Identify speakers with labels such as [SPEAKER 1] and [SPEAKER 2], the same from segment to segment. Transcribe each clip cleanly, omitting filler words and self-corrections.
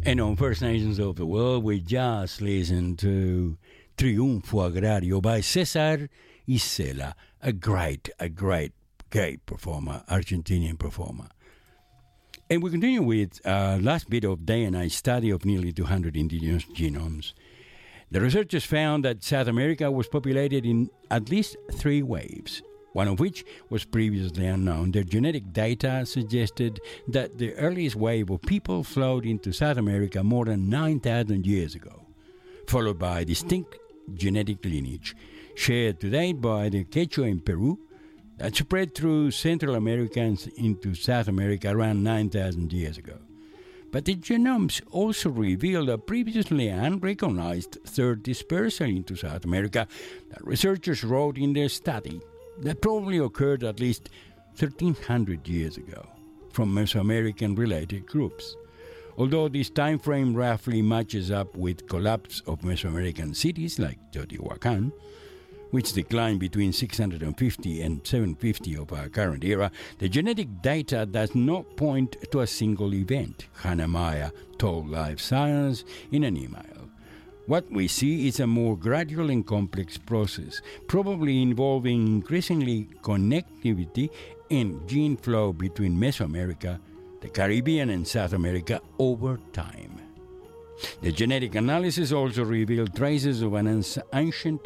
[SPEAKER 1] And on First Nations of the World, we just listened to Triunfo Agrario by Cesar Isela, a great performer, Argentinian performer. And we continue with last bit of day and night study of nearly 200 indigenous genomes. The researchers found that South America was populated in at least 3 waves, one of which was previously unknown. Their genetic data suggested that the earliest wave of people flowed into South America more than 9,000 years ago, followed by a distinct genetic lineage shared to date by the Quechua in Peru that spread through Central America into South America around 9,000 years ago. But the genomes also revealed a previously unrecognized third dispersal into South America that researchers wrote in their study that probably occurred at least 1,300 years ago from Mesoamerican-related groups. Although this time frame roughly matches up with collapse of Mesoamerican cities like Teotihuacan, which declined between 650 and 750 of our current era, the genetic data does not point to a single event, Hannah Maya told Live Science in an email. What we see is a more gradual and complex process, probably involving increasingly connectivity and gene flow between Mesoamerica, the Caribbean, and South America over time. The genetic analysis also revealed traces of an ancient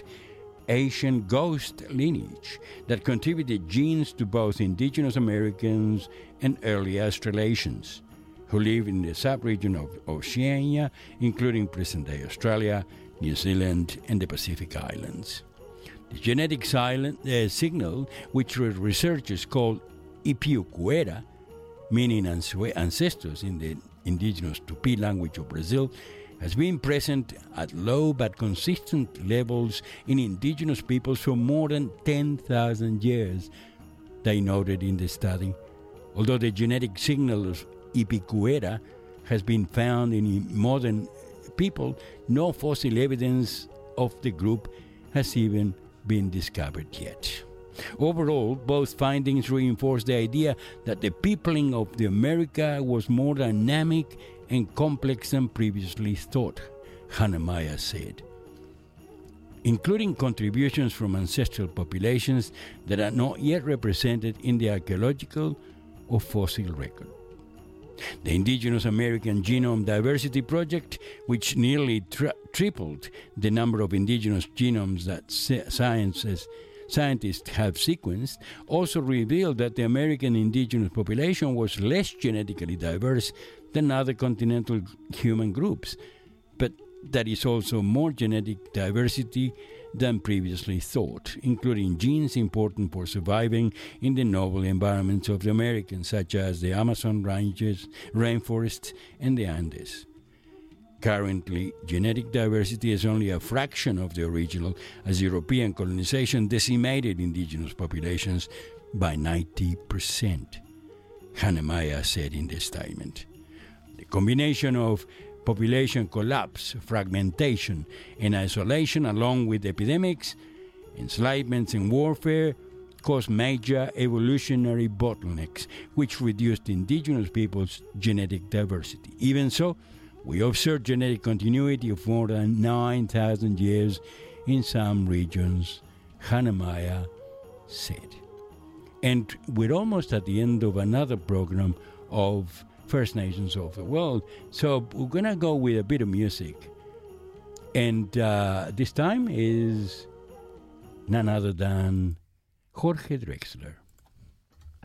[SPEAKER 1] Asian ghost lineage that contributed genes to both indigenous Americans and early Australasians, who live in the sub-region of Oceania, including present-day Australia, New Zealand, and the Pacific Islands. The genetic signal, which researchers call Ipiuquera, meaning ancestors in the indigenous Tupi language of Brazil, has been present at low but consistent levels in indigenous peoples for more than 10,000 years, they noted in the study. Although the genetic signal of Ipiquera has been found in modern people, no fossil evidence of the group has even been discovered yet. Overall, both findings reinforce the idea that the peopling of the America was more dynamic and complex than previously thought, Hannah Maya said, including contributions from ancestral populations that are not yet represented in the archaeological or fossil record. The Indigenous American Genome Diversity Project, which nearly tripled the number of indigenous genomes that scientists have sequenced, also revealed that the American indigenous population was less genetically diverse than other continental human groups, but there is also more genetic diversity than previously thought, including genes important for surviving in the novel environments of the Americans, such as the Amazon ranges, rainforests, and the Andes. Currently, genetic diversity is only a fraction of the original, as European colonization decimated indigenous populations by 90%, Hannah Maya said in the statement. The combination of population collapse, fragmentation, and isolation, along with epidemics, enslavements, and warfare, caused major evolutionary bottlenecks, which reduced indigenous peoples' genetic diversity. Even so, we observe genetic continuity of more than 9,000 years in some regions, Hannah Maya said. And we're almost at the end of another program of First Nations of the World, so we're going to go with a bit of music. And this time is none other than Jorge Drexler.